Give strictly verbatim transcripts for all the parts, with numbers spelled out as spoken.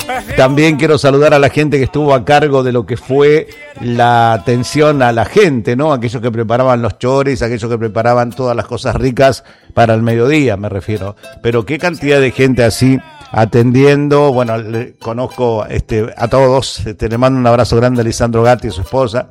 También quiero saludar a la gente que estuvo a cargo de lo que fue la atención a la gente, ¿no? Aquellos que preparaban los choris, aquellos que preparaban todas las cosas ricas para el mediodía, me refiero. Pero qué cantidad de gente así atendiendo. Bueno, le conozco este, a todos, este, le mando un abrazo grande a Lisandro Gatti y su esposa,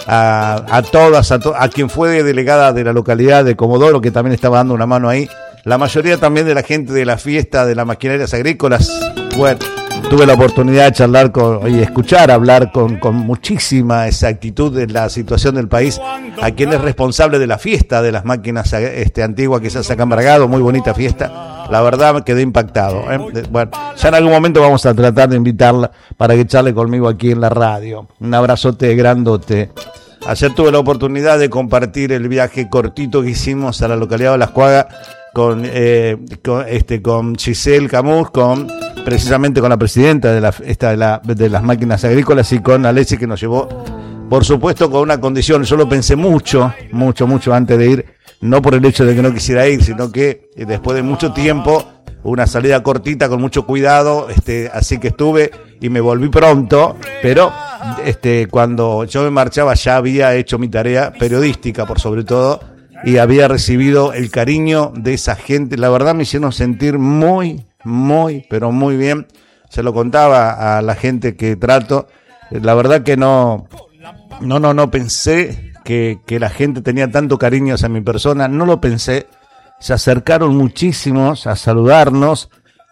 a, a todas, a, to, a quien fue delegada de la localidad de Comodoro, que también estaba dando una mano ahí, la mayoría también de la gente de la fiesta de las maquinarias agrícolas. Bueno, tuve la oportunidad de charlar con, y escuchar hablar con, con muchísima exactitud de la situación del país, a quien es responsable de la fiesta de las máquinas este, antiguas que se hace acá en Bragado, muy bonita fiesta. La verdad me quedé impactado, ¿eh? Bueno, ya en algún momento vamos a tratar de invitarla para que charle conmigo aquí en la radio. Un abrazote grandote. Ayer tuve la oportunidad de compartir el viaje cortito que hicimos a la localidad de Las Cuagas con, eh, con, este, con Giselle Camus, con precisamente con la presidenta de, la, esta, de, la, de las máquinas agrícolas, y con Alessi, que nos llevó, por supuesto, con una condición. Yo lo pensé mucho, mucho, mucho antes de ir, no por el hecho de que no quisiera ir, sino que después de mucho tiempo, una salida cortita con mucho cuidado, este, así que estuve y me volví pronto, pero este, cuando yo me marchaba ya había hecho mi tarea periodística, por sobre todo, y había recibido el cariño de esa gente. La verdad me hicieron sentir muy, muy, pero muy bien. Se lo contaba a la gente que trato. La verdad que no, no, no, no pensé que, que la gente tenía tanto cariño hacia mi persona. No lo pensé. Se acercaron muchísimos a saludarnos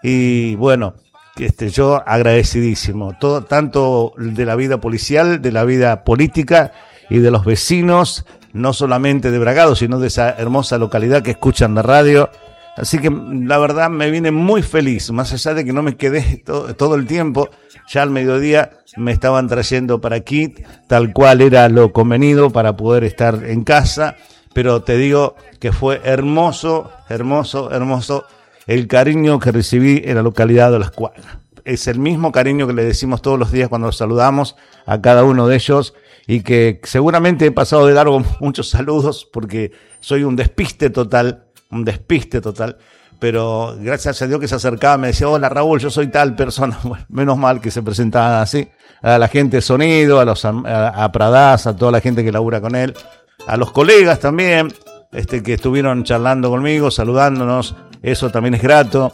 y bueno, este, yo agradecidísimo. Todo, tanto de la vida policial, de la vida política y de los vecinos, no solamente de Bragado, sino de esa hermosa localidad que escuchan la radio. Así que la verdad me vine muy feliz, más allá de que no me quedé todo, todo el tiempo. Ya al mediodía me estaban trayendo para aquí, tal cual era lo convenido para poder estar en casa. Pero te digo que fue hermoso, hermoso, hermoso el cariño que recibí en la localidad de Las Cuagas. Es el mismo cariño que le decimos todos los días cuando los saludamos a cada uno de ellos, y que seguramente he pasado de largo muchos saludos porque soy un despiste total, un despiste total, pero gracias a Dios que se acercaba, me decía: hola Raúl, yo soy tal persona. Bueno, menos mal que se presentaban así, a la gente de sonido, a los a, a Pradaz, a toda la gente que labura con él, a los colegas también, este, que estuvieron charlando conmigo, saludándonos. Eso también es grato.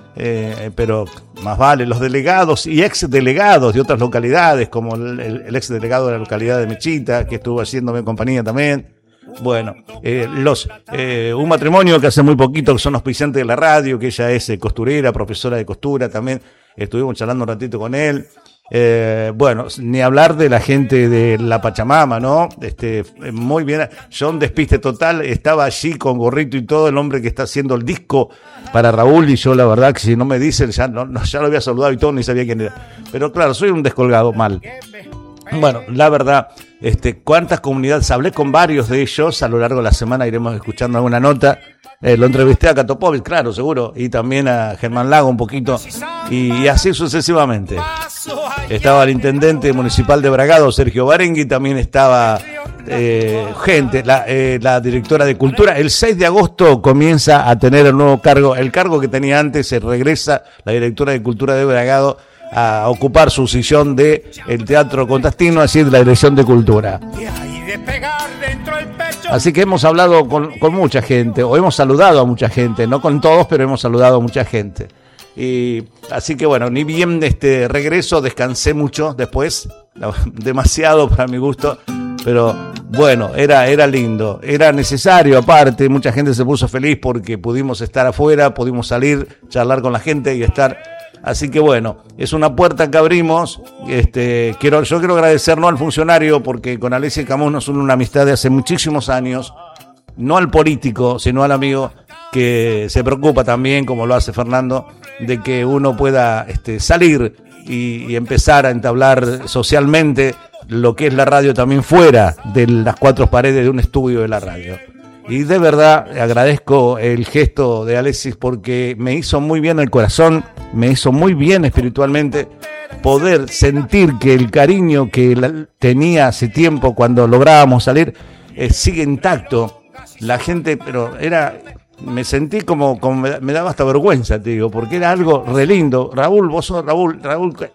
Eh, pero más vale, los delegados y ex delegados de otras localidades, como el, el, el ex delegado de la localidad de Mechita, que estuvo haciéndome compañía también. Bueno, eh, los eh, un matrimonio que hace muy poquito, que son auspiciantes de la radio, que ella es eh, costurera, profesora de costura también, estuvimos charlando un ratito con él. Eh, bueno, ni hablar de la gente de la Pachamama, ¿no? Este, muy bien, John Despiste total, estaba allí con gorrito y todo, el hombre que está haciendo el disco para Raúl, y yo la verdad que si no me dicen, ya, no, no, ya lo había saludado y todo, ni sabía quién era. Pero claro, soy un descolgado mal. Bueno, la verdad, este, cuántas comunidades, hablé con varios de ellos a lo largo de la semana, iremos escuchando alguna nota. Eh, lo entrevisté a Catopovic, claro, seguro, y también a Germán Lago un poquito, y, y así sucesivamente. Estaba el intendente municipal de Bragado, Sergio Barengui, también estaba eh, gente, la, eh, la directora de Cultura. El seis de agosto comienza a tener el nuevo cargo, el cargo que tenía antes, se regresa la directora de Cultura de Bragado a ocupar su sillón de el Teatro Contastino, así de la Dirección de Cultura. Así que hemos hablado con, con mucha gente, o hemos saludado a mucha gente, no con todos, pero hemos saludado a mucha gente. Y así que bueno, ni bien este regreso, descansé mucho después, demasiado para mi gusto, pero bueno, era, era lindo, era necesario aparte, mucha gente se puso feliz porque pudimos estar afuera, pudimos salir, charlar con la gente y estar. Así que bueno, es una puerta que abrimos. Este, quiero, yo quiero agradecer no al funcionario, porque con Alessi Camus nos une una amistad de hace muchísimos años, no al político, sino al amigo que se preocupa también, como lo hace Fernando, de que uno pueda este, salir y, y empezar a entablar socialmente lo que es la radio también fuera de las cuatro paredes de un estudio de la radio. Y de verdad agradezco el gesto de Alexis, porque me hizo muy bien el corazón, me hizo muy bien espiritualmente poder sentir que el cariño que tenía hace tiempo cuando lográbamos salir eh, sigue intacto. La gente, pero era, me sentí como, como me, me daba hasta vergüenza, te digo, porque era algo re lindo. Raúl, vos sos Raúl, Raúl,